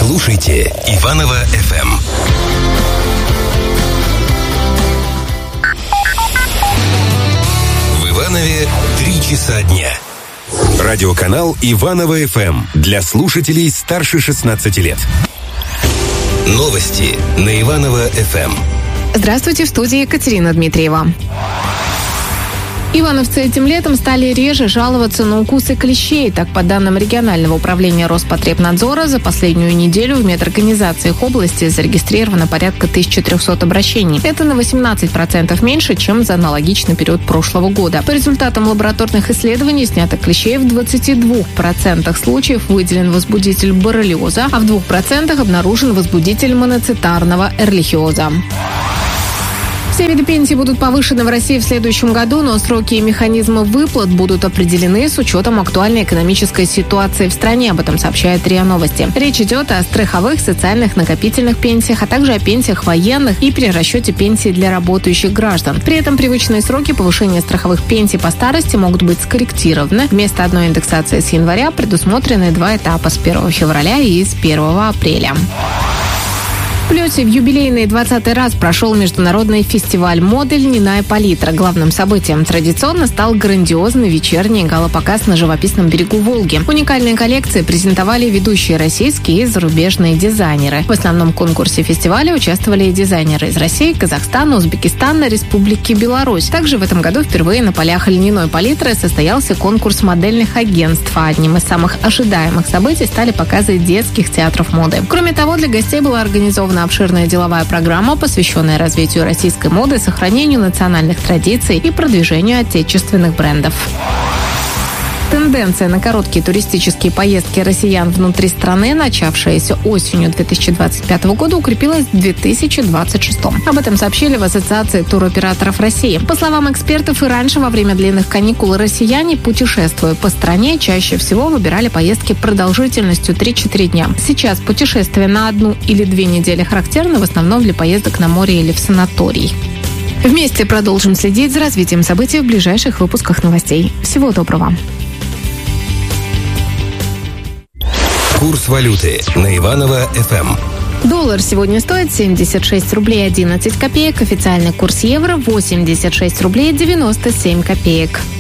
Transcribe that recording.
Слушайте Иваново FM. В Иванове 3 часа дня. Радиоканал Иваново FM для слушателей старше 16 лет. Новости на Иваново FM. Здравствуйте, в студии Екатерина Дмитриева. Ивановцы этим летом стали реже жаловаться на укусы клещей. Так, по данным регионального управления Роспотребнадзора, за последнюю неделю в медорганизациях области зарегистрировано порядка 1300 обращений. Это на 18% меньше, чем за аналогичный период прошлого года. По результатам лабораторных исследований снятых клещей в 22% случаев выделен возбудитель боррелиоза, а в 2% обнаружен возбудитель моноцитарного эрлихиоза. Все виды пенсий будут повышены в России в следующем году, но сроки и механизмы выплат будут определены с учетом актуальной экономической ситуации в стране. Об этом сообщает РИА Новости. Речь идет о страховых, социальных, накопительных пенсиях, а также о пенсиях военных и перерасчете пенсий для работающих граждан. При этом привычные сроки повышения страховых пенсий по старости могут быть скорректированы. Вместо одной индексации с января предусмотрены 2 этапа с 1 февраля и с 1 апреля. В Плёсе в юбилейный 20-й раз прошел международный фестиваль моды «Льняная палитра». Главным событием традиционно стал грандиозный вечерний гала-показ на живописном берегу Волги. Уникальные коллекции презентовали ведущие российские и зарубежные дизайнеры. В основном конкурсе фестиваля участвовали и дизайнеры из России, Казахстана, Узбекистана, Республики Беларусь. Также в этом году впервые на полях льняной палитры состоялся конкурс модельных агентств, а одним из самых ожидаемых событий стали показы детских театров моды. Кроме того, для гостей была организована обширная деловая программа, посвященная развитию российской моды, сохранению национальных традиций и продвижению отечественных брендов. Тенденция на короткие туристические поездки россиян внутри страны, начавшаяся осенью 2025 года, укрепилась в 2026. Об этом сообщили в Ассоциации туроператоров России. По словам экспертов, и раньше во время длинных каникул россияне, путешествуя по стране, чаще всего выбирали поездки продолжительностью 3-4 дня. Сейчас путешествия на 1 или 2 недели характерны в основном для поездок на море или в санаторий. Вместе продолжим следить за развитием событий в ближайших выпусках новостей. Всего доброго. Курс валюты на Иваново FM. Доллар сегодня стоит 76 рублей 11 копеек. Официальный курс евро 86 рублей 97 копеек.